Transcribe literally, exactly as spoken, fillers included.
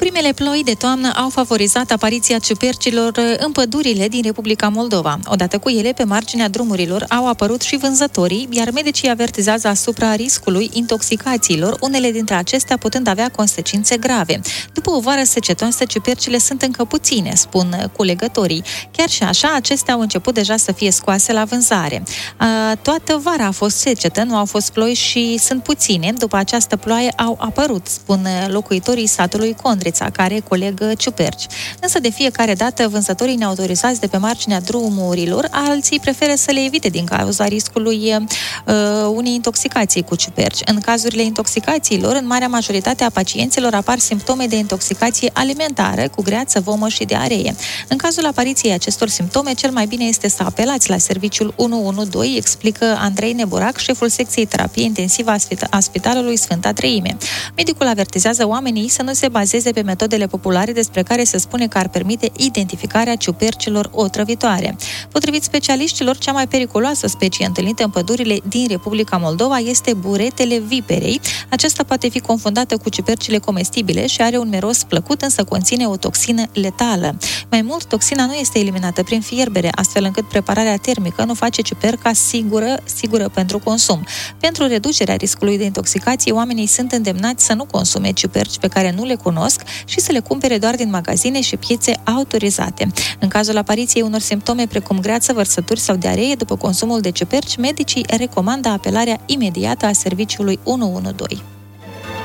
Primele ploi de toamnă au favorizat apariția ciupercilor în pădurile din Republica Moldova. Odată cu ele, pe marginea drumurilor, au apărut și vânzătorii, iar medicii avertizează asupra riscului intoxicațiilor, unele dintre acestea putând avea consecințe grave. După o vară secetoasă, ciupercile sunt încă puține, spun culegătorii. Chiar și așa, acestea au început deja să fie scoase la vânzare. A, toată vara a fost secetă, nu au fost ploi și sunt puține. După această ploaie au apărut, spun locuitorii satului Condrița, care colegă ciuperci. Însă de fiecare dată vânzătorii neautorizați de pe marginea drumurilor, alții preferă să le evite din cauza riscului uh, unei intoxicații cu ciuperci. În cazurile intoxicațiilor, în marea majoritate a pacienților apar simptome de intoxicație alimentară cu greață, vomă și diaree. În cazul apariției acestor simptome, cel mai bine este să apelați la serviciul unu unu doi, explică Andrei Neborac, șeful secției terapie intensivă a Spitalului Sfânta Treime. Medicul avertizează oamenii să nu se bazeze pe metodele populare despre care se spune că ar permite identificarea ciupercilor otrăvitoare. Potrivit specialiștilor, cea mai periculoasă specie întâlnită în pădurile din Republica Moldova este buretele viperei. Aceasta poate fi confundată cu ciupercile comestibile și are un miros plăcut, însă conține o toxină letală. Mai mult, toxina nu este eliminată prin fierbere, astfel încât prepararea termică nu face ciuperca sigură, sigură pentru consum. Pentru reducerea riscului de intoxicație, oamenii sunt îndemnați să nu consume ciuperci pe care nu le cunosc și să le cumpere doar din magazine și piețe autorizate. În cazul apariției unor simptome precum greață, vărsături sau diaree după consumul de ciuperci, medicii recomandă apelarea imediată a serviciului unu unu doi.